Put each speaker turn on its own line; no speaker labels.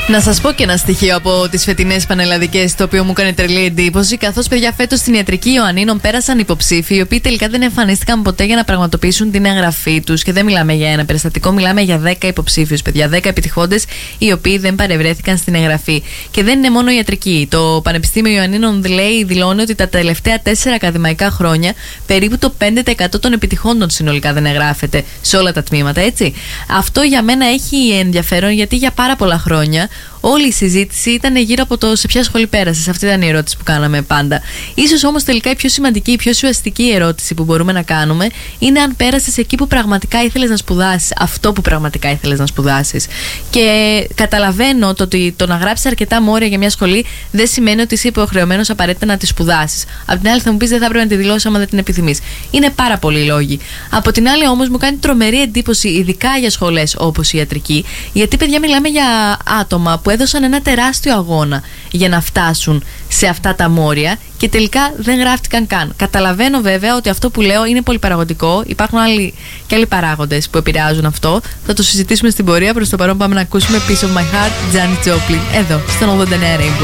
Να σας πω και ένα στοιχείο από τις φετινές πανελλαδικές, το οποίο μου έκανε τρελή εντύπωση. Καθώς, παιδιά, φέτος στην Ιατρική Ιωαννίνων πέρασαν υποψήφοι, οι οποίοι τελικά δεν εμφανίστηκαν ποτέ για να πραγματοποιήσουν την εγγραφή τους. Και δεν μιλάμε για ένα περιστατικό, μιλάμε για 10 υποψήφιους, παιδιά. 10 επιτυχώντες, οι οποίοι δεν παρευρέθηκαν στην εγγραφή. Και δεν είναι μόνο η Ιατρική. Το Πανεπιστήμιο Ιωαννίνων δηλώνει ότι τα τελευταία 4 ακαδημαϊκά χρόνια περίπου το 5% των επιτυχώντων συνολικά δεν εγγράφεται σε όλα τα τμήματα, έτσι. Αυτό για μένα έχει ενδιαφέρον, γιατί για πάρα πολλά χρόνια όλη η συζήτηση ήταν γύρω από το σε ποια σχολή πέρασες. Αυτή ήταν η ερώτηση που κάναμε πάντα. Ίσως όμως τελικά η πιο σημαντική, η πιο ουσιαστική ερώτηση που μπορούμε να κάνουμε είναι αν πέρασες εκεί που πραγματικά ήθελες να σπουδάσεις, αυτό που πραγματικά ήθελες να σπουδάσεις. Και καταλαβαίνω το ότι το να γράψεις αρκετά μόρια για μια σχολή δεν σημαίνει ότι είσαι υποχρεωμένος απαραίτητα να τη σπουδάσεις. Απ' την άλλη, θα μου πεις, δεν θα έπρεπε να τη δηλώσεις άμα δεν την επιθυμείς. Είναι πάρα πολλοί λόγοι. Από την άλλη, όμως, μου κάνει τρομερή εντύπωση, ειδικά για σχολές όπως η Ιατρική, γιατί, παιδιά, μιλάμε για άτομα που έδωσαν ένα τεράστιο αγώνα για να φτάσουν σε αυτά τα μόρια και τελικά δεν γράφτηκαν καν. Καταλαβαίνω βέβαια ότι αυτό που λέω είναι πολυπαραγωγικό. Υπάρχουν και άλλοι παράγοντες που επηρεάζουν αυτό. Θα το συζητήσουμε στην πορεία. Προς το παρόν πάμε να ακούσουμε Piece of My Heart, Janis Joplin, εδώ στον 89 Rainbow.